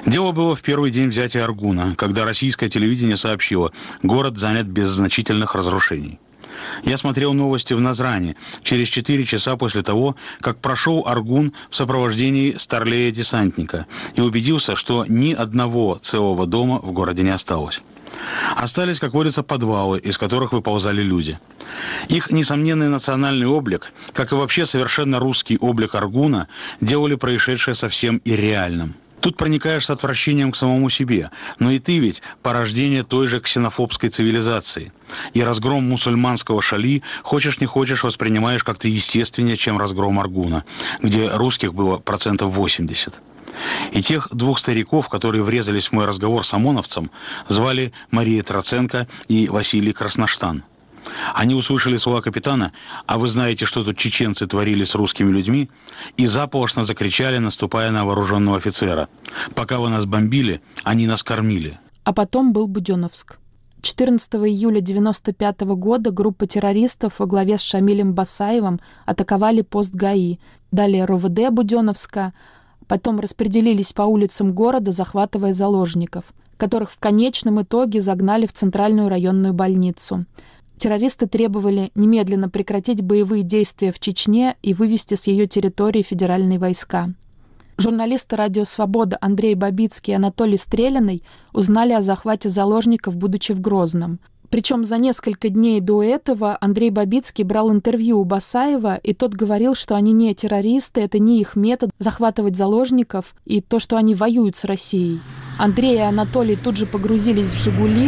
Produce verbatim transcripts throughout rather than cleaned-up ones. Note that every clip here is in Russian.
Дело было в первый день взятия Аргуна, когда российское телевидение сообщило, город занят без значительных разрушений. Я смотрел новости в Назране через четыре часа после того, как прошел Аргун в сопровождении старлея-десантника и убедился, что ни одного целого дома в городе не осталось. Остались, как водится, подвалы, из которых выползали люди. Их несомненный национальный облик, как и вообще совершенно русский облик Аргуна, делали происшедшее совсем ирреальным. Тут проникаешь с отвращением к самому себе, но и ты ведь порождение той же ксенофобской цивилизации. И разгром мусульманского Шали, хочешь не хочешь, воспринимаешь как-то естественнее, чем разгром Аргуна, где русских было процентов восемьдесят. И тех двух стариков, которые врезались в мой разговор с ОМОНовцем, звали Мария Троценко и Василий Красноштан. Они услышали слова капитана: «А вы знаете, что тут чеченцы творили с русскими людьми?» И заполошно закричали, наступая на вооруженного офицера: «Пока вы нас бомбили, они нас кормили». А потом был Буденновск. четырнадцатого июля девяносто пятого года группа террористов во главе с Шамилем Басаевым атаковали пост ГАИ, далее РОВД Буденновска, потом распределились по улицам города, захватывая заложников, которых в конечном итоге загнали в центральную районную больницу. Террористы требовали немедленно прекратить боевые действия в Чечне и вывести с ее территории федеральные войска. Журналисты «Радио Свобода» Андрей Бабицкий и Анатолий Стрелянный узнали о захвате заложников, будучи в Грозном. Причем за несколько дней до этого Андрей Бабицкий брал интервью у Басаева, и тот говорил, что они не террористы, это не их метод захватывать заложников и то, что они воюют с Россией. Андрей и Анатолий тут же погрузились в «Жигули»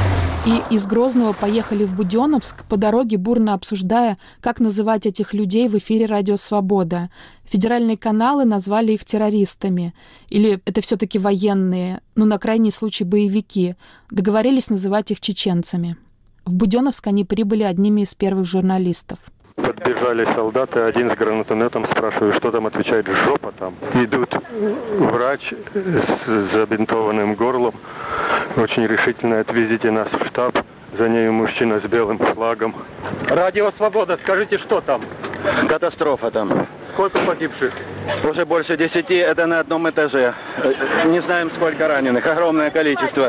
и из Грозного поехали в Буденновск, по дороге бурно обсуждая, как называть этих людей в эфире «Радио Свобода». Федеральные каналы назвали их террористами. Или это все-таки военные, ну, на крайний случай, боевики. Договорились называть их чеченцами. В Буденновск они прибыли одними из первых журналистов. Подбежали солдаты, один с гранатометом, спрашиваю, что там, отвечает: жопа там. Идут врач с забинтованным горлом, очень решительно: отвезите нас в штаб. За ней мужчина с белым флагом. Радио Свобода, скажите, что там? Катастрофа там. Сколько погибших? Уже больше десяти, это на одном этаже. Не знаем, сколько раненых, огромное количество.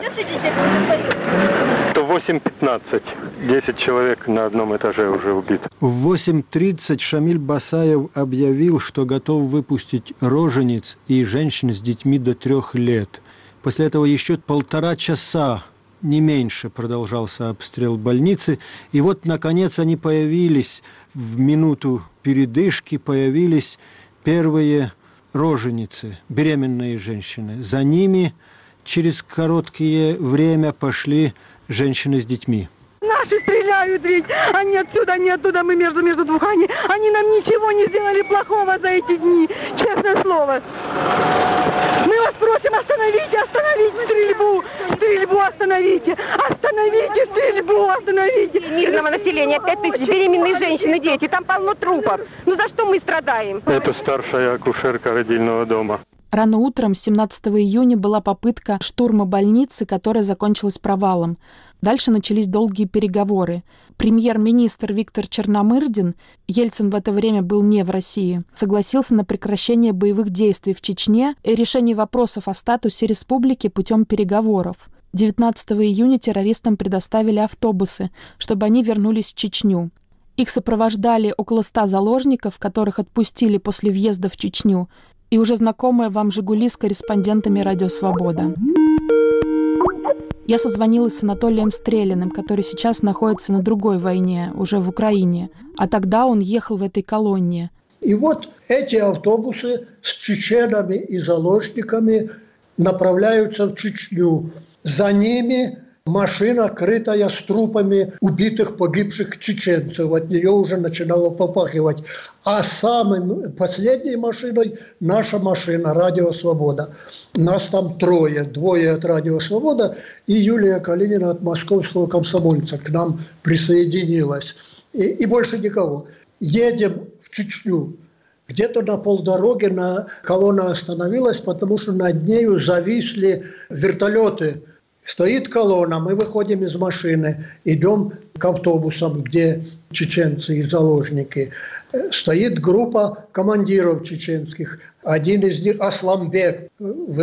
То восемь пятнадцать. десять человек на одном этаже уже убито. В восемь тридцать Шамиль Басаев объявил, что готов выпустить рожениц и женщин с детьми до трех лет. После этого еще полтора часа, не меньше, продолжался обстрел больницы. И вот, наконец, они появились в минуту передышки, появились первые роженицы, беременные женщины. За ними через короткое время пошли женщины с детьми. Наши стреляют ведь, они отсюда, они оттуда, мы между, между двух, они, они нам ничего не сделали плохого за эти дни, честное слово. Мы вас просим, остановите, остановите стрельбу, стрельбу остановите, остановите стрельбу, остановите. Мирного населения пять тысяч, беременные женщины, дети, там полно трупов. Ну за что мы страдаем? Это старшая акушерка родильного дома. Рано утром семнадцатого июня была попытка штурма больницы, которая закончилась провалом. Дальше начались долгие переговоры. Премьер-министр Виктор Черномырдин, Ельцин в это время был не в России, согласился на прекращение боевых действий в Чечне и решение вопросов о статусе республики путем переговоров. девятнадцатого июня террористам предоставили автобусы, чтобы они вернулись в Чечню. Их сопровождали около ста заложников, которых отпустили после въезда в Чечню, и уже знакомая вам «Жигули» с корреспондентами «Радио Свобода». Я созвонилась с Анатолием Стрелянным, который сейчас находится на другой войне, уже в Украине. А тогда он ехал в этой колонне. И вот эти автобусы с чеченами и заложниками направляются в Чечню. За ними машина, крытая с трупами убитых, погибших чеченцев. От нее уже начинало попахивать. А самой последней машиной наша машина «Радио Свобода». Нас там трое. Двое от «Радио Свобода» и Юлия Калинина от «Московского комсомольца» к нам присоединилась. И, и больше никого. Едем в Чечню. Где-то на полдороги на колонна остановилась, потому что над нею зависли вертолеты. Стоит колонна, мы выходим из машины, идем к автобусам, где чеченцы и заложники. Стоит группа командиров чеченских. Один из них Асламбек.